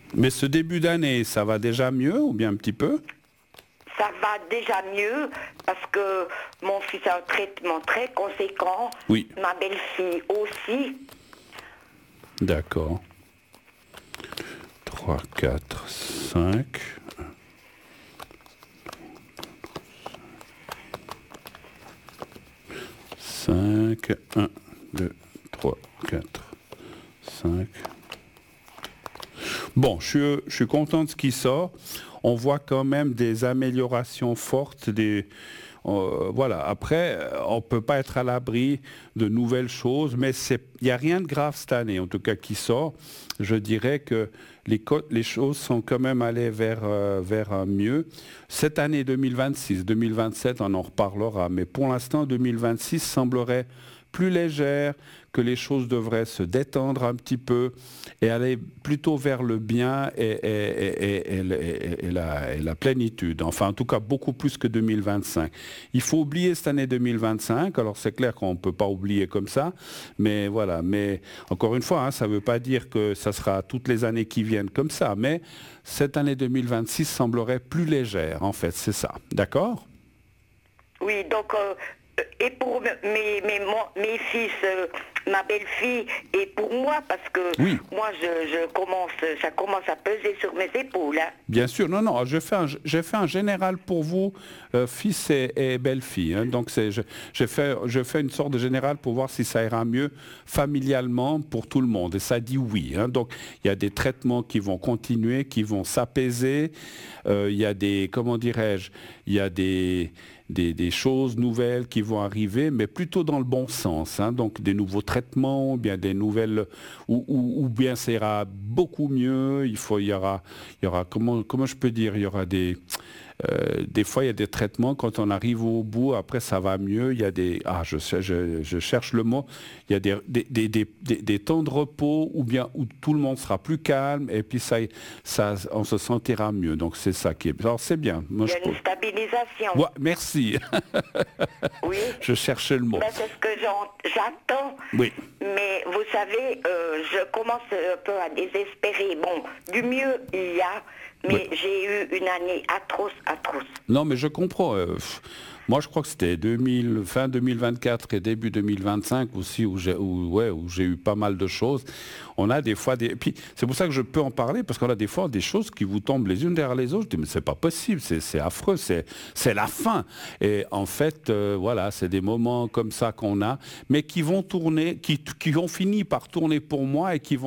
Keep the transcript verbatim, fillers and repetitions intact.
Mais ce début d'année, ça va déjà mieux ou bien un petit peu? Ça va déjà mieux parce que mon fils a un traitement très conséquent. Oui. Ma belle-fille aussi. D'accord. trois, quatre, cinq. cinq, un, deux, trois, quatre, cinq. Bon, je suis, je suis content de ce qui sort. On voit quand même des améliorations fortes. Des, euh, voilà. Après, on ne peut pas être à l'abri de nouvelles choses, mais il n'y a rien de grave cette année, en tout cas, qui sort. Je dirais que les, les choses sont quand même allées vers, euh, vers un mieux. Cette année deux mille vingt-six, deux mille vingt-sept, on en reparlera, mais pour l'instant, deux mille vingt-six semblerait plus légère, que les choses devraient se détendre un petit peu et aller plutôt vers le bien et, et, et, et, et, et, la, et la plénitude. Enfin, en tout cas, beaucoup plus que deux mille vingt-cinq. Il faut oublier cette année deux mille vingt-cinq. Alors, c'est clair qu'on ne peut pas oublier comme ça. Mais voilà. Mais encore une fois, hein, ça ne veut pas dire que ça sera toutes les années qui viennent comme ça. Mais cette année deux mille vingt-six semblerait plus légère, en fait. C'est ça. D'accord ? Oui, donc... Euh... Et pour mes, mes, mes fils, euh, ma belle-fille, et pour moi, parce que oui. moi, je, je commence, ça commence à peser sur mes épaules. Hein. Bien sûr, non, non, j'ai fait un, j'ai fait un général pour vous, euh, fils et, et belle-fille. Hein, donc, c'est, je, j'ai fait, je fais une sorte de général pour voir si ça ira mieux familialement pour tout le monde. Et ça dit oui. Hein, donc, il y a des traitements qui vont continuer, qui vont s'apaiser. Euh, il y a des, comment dirais-je, il y a des... Des, des choses nouvelles qui vont arriver, mais plutôt dans le bon sens. Hein, donc des nouveaux traitements, ou bien des nouvelles, ou, ou, ou bien ça ira beaucoup mieux. Il faut, il y aura, il y aura comment, comment je peux dire, il y aura des, euh, des fois il y a des traitements quand on arrive au bout, après ça va mieux. Il y a des, ah je sais, je, je cherche le mot. Il y a des, des, des, des, des, des temps de repos, ou bien où tout le monde sera plus calme, et puis ça, ça, on se sentira mieux. Donc c'est ça qui est. Alors c'est bien. Moi, il y a je une peux... stabilisation. Ouais, merci. Oui. Je cherchais le mot. Ben, c'est ce que j'attends. Oui. Mais vous savez, euh, je commence un peu à désespérer. Bon, du mieux il y a, mais oui. J'ai eu une année atroce, atroce. Non, mais je comprends. Euh, moi, je crois que c'était deux mille, fin deux mille vingt-quatre et début deux mille vingt-cinq aussi, où j'ai, où, ouais, où j'ai eu pas mal de choses. On a des fois des... Et puis, c'est pour ça que je peux en parler, parce qu'on a des fois des choses qui vous tombent les unes derrière les autres. Je dis, mais c'est pas possible, c'est, c'est affreux, c'est, c'est la fin. Et en fait, euh, voilà, c'est des moments comme ça qu'on a, mais qui vont tourner, qui, qui ont fini par tourner pour moi et qui vont